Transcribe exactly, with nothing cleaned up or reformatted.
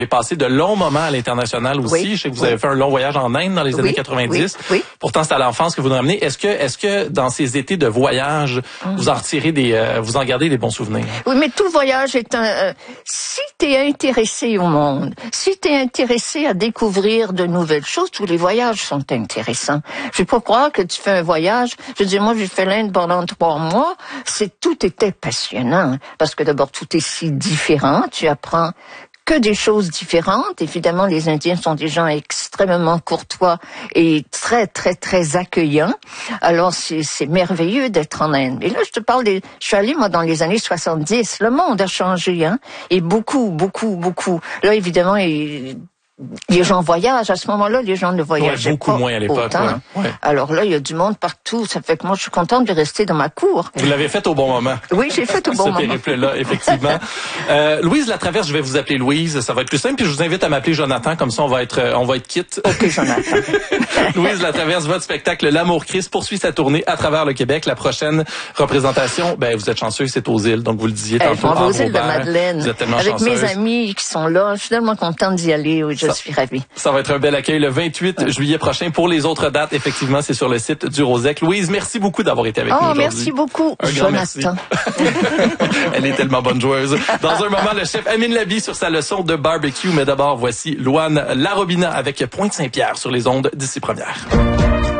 avez passé de longs moments à l'international aussi. Oui, Je sais que vous oui. avez fait un long voyage en Inde dans les Oui, années quatre-vingt-dix. oui, oui. Pourtant, c'est à l'enfance que vous nous ramenez. Est-ce que, est-ce que dans ces étés de voyage, mmh. vous en retirez des, euh, vous en gardez des bons souvenirs? Oui, mais tout voyage est un... Euh, si t'es intéressé au monde, si t'es intéressé à découvrir de nouvelles choses, tous les voyages sont intéressants. Je vais pas croire que tu fais un voyage. Je veux dire, moi, j'ai fait l'Inde pendant trois mois. C'est, tout était passionnant. Parce que d'abord, tout est si différent. Tu apprends que des choses différentes. Évidemment, les Indiens sont des gens extrêmement courtois et très, très, très accueillants. Alors, c'est, c'est merveilleux d'être en Inde. Et là, je te parle des... Je suis allée, moi, dans les années soixante-dix. Le monde a changé, hein. Et beaucoup, beaucoup, beaucoup. Là, évidemment, il... les gens voyagent. À ce moment-là, les gens ne voyageaient ouais, beaucoup pas moins à l'époque. autant. Ouais. Ouais. Alors là, il y a du monde partout. Ça fait que moi, je suis contente de rester dans ma cour. Vous l'avez fait au bon moment. Oui, j'ai fait au bon Ce moment. Ce périple-là, effectivement. euh, Louise Latraverse, je vais vous appeler Louise. Ça va être plus simple. Puis je vous invite à m'appeler Jonathan. Comme ça, on va être, on va être quitte. OK, Jonathan. Louise Latraverse, votre spectacle L'Amour Christ poursuit sa tournée à travers le Québec. La prochaine représentation, ben vous êtes chanceux, c'est aux îles. Donc vous le disiez tantôt. On va aux îles de Madeleine. Vous êtes tellement avec chanceuse. Mes amis qui sont là. Je suis tellement contente d'y aller. Oui, je ça, suis ravie. Ça va être un bel accueil le vingt-huit ouais. juillet prochain. Pour les autres dates, effectivement, c'est sur le site du Rosec. Louise, merci beaucoup d'avoir été avec oh, nous aujourd'hui. Merci beaucoup, un Jonathan. Elle est tellement bonne joueuse. Dans un moment, le chef Amine Labi sur sa leçon de barbecue. Mais d'abord, voici Louane Larobina avec Pointe-Saint-Pierre sur les ondes d'ici première.